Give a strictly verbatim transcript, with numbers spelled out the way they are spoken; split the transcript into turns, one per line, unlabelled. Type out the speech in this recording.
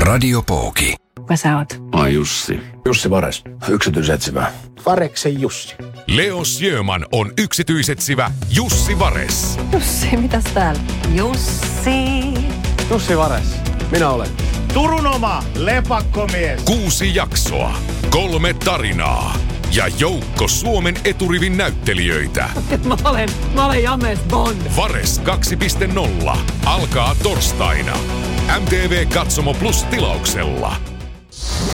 Radiopooki.
Kuka sä oot?
Ai Jussi.
Jussi Vares, yksityisetsivä.
Vareksen Jussi.
Leo Sjöman on yksityisetsivä Jussi Vares.
Jussi, mitäs täällä?
Jussi.
Jussi Vares, minä olen.
Turun oma lepakkomies.
Kuusi jaksoa, kolme tarinaa ja joukko Suomen eturivin näyttelijöitä.
Mä olen, mä olen James Bond.
Vares kaksi piste nolla alkaa torstaina. M T V Katsomo Plus -tilauksella.